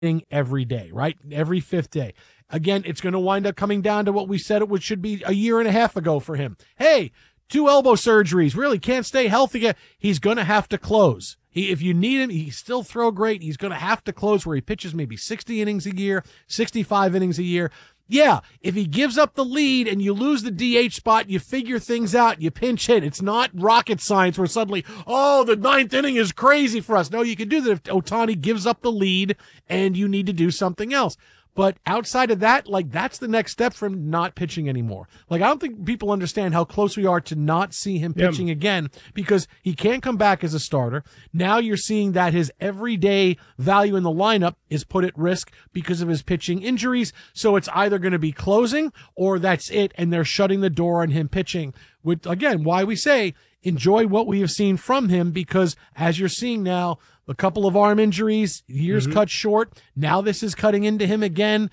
every day, right? Every fifth day. Again, it's going to wind up coming down to what we said should be a year and a half ago for him. Hey, 2 elbow surgeries, really can't stay healthy. He's going to have to close. If you need him, he still throw great. He's going to have to close where he pitches maybe 60 innings a year, 65 innings a year. Yeah, if he gives up the lead and you lose the DH spot, you figure things out, you pinch hit. It's not rocket science where suddenly, the 9th inning is crazy for us. No, you can do that if Ohtani gives up the lead and you need to do something else. But outside of that, that's the next step for him not pitching anymore. I don't think people understand how close we are to not see him pitching again, because he can't come back as a starter. Now you're seeing that his everyday value in the lineup is put at risk because of his pitching injuries. So it's either going to be closing or that's it, and they're shutting the door on him pitching. Which, again, why we say enjoy what we have seen from him, because as you're seeing now, a couple of arm injuries, years cut short. Now this is cutting into him again.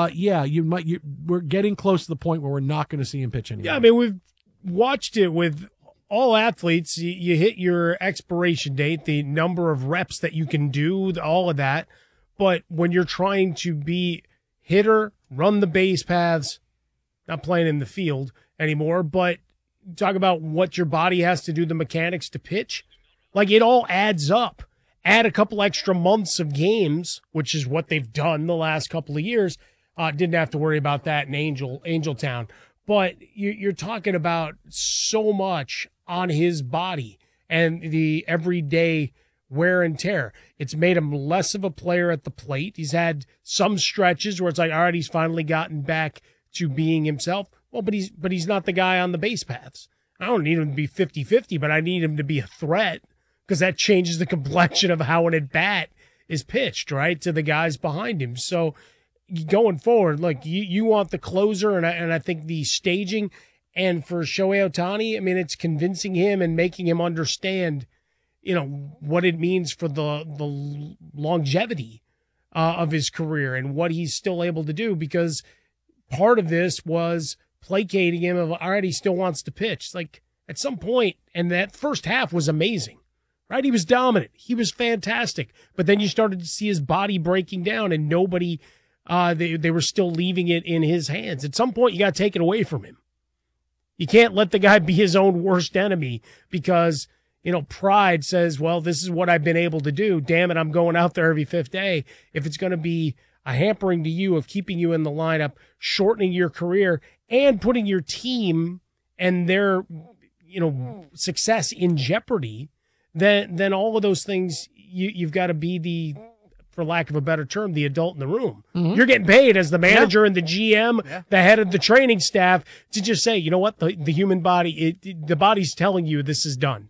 We're getting close to the point where we're not going to see him pitch anymore. Yeah, I mean, we've watched it with all athletes. You hit your expiration date, the number of reps that you can do, all of that. But when you're trying to be hitter, run the base paths, not playing in the field anymore, but talk about what your body has to do, the mechanics to pitch, it all adds up. Add a couple extra months of games, which is what they've done the last couple of years. Didn't have to worry about that in Angel Town. But you're talking about so much on his body and the everyday wear and tear. It's made him less of a player at the plate. He's had some stretches where it's all right, he's finally gotten back to being himself. Well, but he's not the guy on the base paths. I don't need him to be 50-50, but I need him to be a threat, because that changes the complexion of how an at-bat is pitched, right, to the guys behind him. So going forward, you want the closer, and I think the staging, and for Shohei Ohtani, I mean, it's convincing him and making him understand, what it means for the longevity of his career and what he's still able to do, because part of this was placating him of, all right, he still wants to pitch. It's at some point, and that first half was amazing. Right, he was dominant. He was fantastic. But then you started to see his body breaking down, and nobody, they were still leaving it in his hands. At some point, you got to take it away from him. You can't let the guy be his own worst enemy because, pride says, well, this is what I've been able to do. Damn it, I'm going out there every fifth day. If it's going to be a hampering to you of keeping you in the lineup, shortening your career, and putting your team and their, success in jeopardy, then all of those things, you've got to be the, for lack of a better term, the adult in the room. Mm-hmm. You're getting paid as the manager and the GM, the head of the training staff, to just say, you know what, the human body, the body's telling you this is done.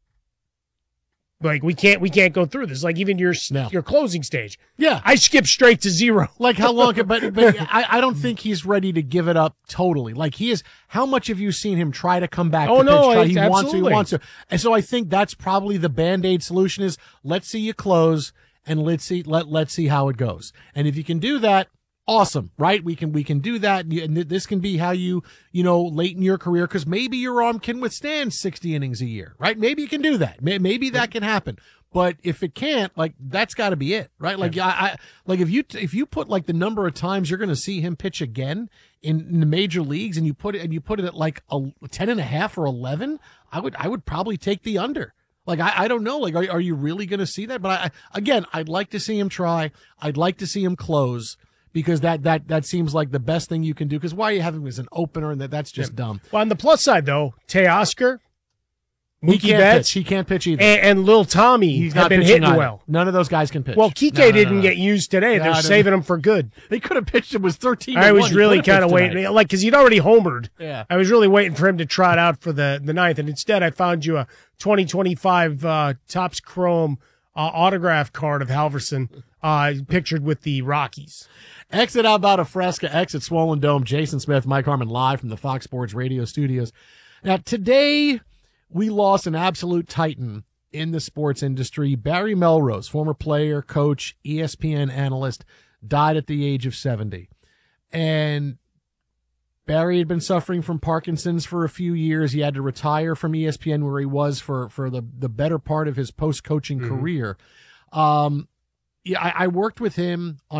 We can't go through this. Even your closing stage. Yeah. I skip straight to 0. How long? But I don't think he's ready to give it up totally. He is. How much have you seen him try to come back? Oh, no, he wants to. And so I think that's probably the Band-Aid solution is let's see you close and let's see how it goes. And if you can do that, awesome, right? We can do that. And this can be how you late in your career, because maybe your arm can withstand 60 innings a year, right? Maybe you can do that. Maybe that can happen. But if it can't, that's got to be it, right? If you put the number of times you're going to see him pitch again in the major leagues, and you put it at a 10.5 or 11, I would probably take the under. I don't know. Are you really going to see that? But I'd like to see him try. I'd like to see him close, because that seems like the best thing you can do. Because why are you having him as an opener? And that's just dumb. Well, on the plus side, though, Teoscar, Mookie Betts, he can't pitch either. And Lil Tommy have been hitting either. well. None of those guys can pitch. Well, Kike didn't get used today. They're saving him for good. They could have pitched him. It was 13-1. I was really kind of waiting, because he'd already homered. Yeah. I was really waiting for him to trot out for the 9th, and instead I found you a 2025 Topps Chrome autograph card of Halverson pictured with the Rockies. Exit Alberta Fresca, exit Swollen Dome. Jason Smith, Mike Harmon, live from the Fox Sports Radio studios. Now, today we lost an absolute titan in the sports industry. Barry Melrose, former player, coach, ESPN analyst, died at the age of 70. And Barry had been suffering from Parkinson's for a few years. He had to retire from ESPN, where he was for the better part of his post-coaching career. Yeah, I worked with him on